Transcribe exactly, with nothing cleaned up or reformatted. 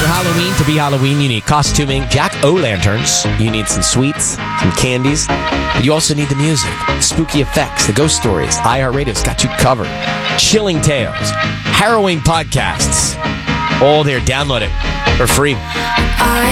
For Halloween, to be Halloween, you need costuming, jack-o'-lanterns, you need some sweets, some candies, but you also need the music, spooky effects, the ghost stories. iHeartRadio's got you covered. Chilling tales, harrowing podcasts, all there. Download it for free. I